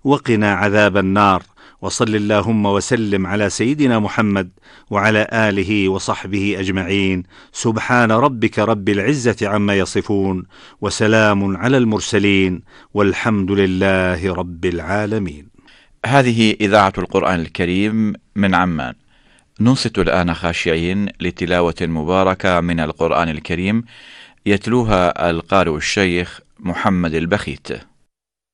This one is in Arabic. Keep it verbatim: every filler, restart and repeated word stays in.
وقنا عذاب النار. وصل اللهم وسلم على سيدنا محمد وعلى آله وصحبه أجمعين. سبحان ربك رب العزة عما يصفون، وسلام على المرسلين، والحمد لله رب العالمين. هذه إذاعة القرآن الكريم من عمان. ننصت الآن خاشعين لتلاوة مباركة من القرآن الكريم يتلوها القارئ الشيخ محمد البخيت.